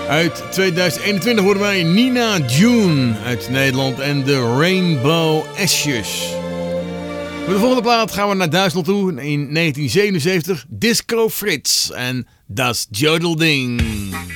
Uit 2021 horen wij Nina June uit Nederland en de Rainbow Ashes. Voor de volgende plaat gaan we naar Duitsland toe. In 1977 Disco Fritz en Das Jodelding.